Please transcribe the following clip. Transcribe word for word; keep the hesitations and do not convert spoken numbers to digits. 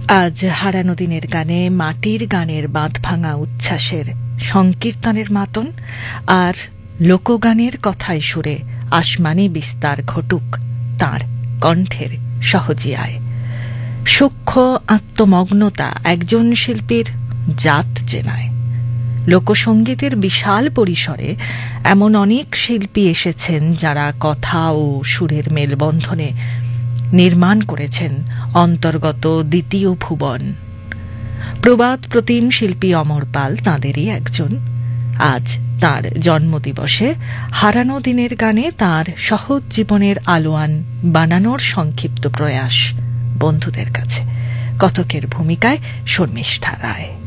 আজ হারানো দিনের গানে মাটির গানের বাঁধ ভাঙা উচ্ছ্বাসের সংকীর্তনের মাতন আর লোকগানের কথায় সুরে আসমানি বিস্তার ঘটুক তাঁর কণ্ঠের সহজিয়ায়। সূক্ষ্ম আত্মমগ্নতা একজন শিল্পীর জাত চেনায়। লোকসঙ্গীতের বিশাল পরিসরে এমন অনেক শিল্পী এসেছেন যারা কথা ও সুরের মেলবন্ধনে নির্মাণ করেছেন অন্তর্গত দ্বিতীয় ভুবন। প্রবাদ প্রতিম শিল্পী অমর পাল তাঁদেরই একজন। আজ তাঁর জন্মদিবসে হারানো দিনের গানে তাঁর সহজ জীবনের আলোয়ান বানানোর সংক্ষিপ্ত প্রয়াস বন্ধুদের কাছে। কতকের ভূমিকায় শর্মিষ্ঠা রায়।